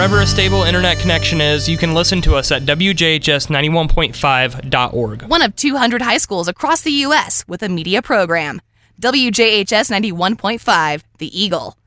Wherever a stable internet connection is, you can listen to us at WJHS91.5.org. One of 200 high schools across the U.S. with a media program. WJHS 91.5, The Eagle.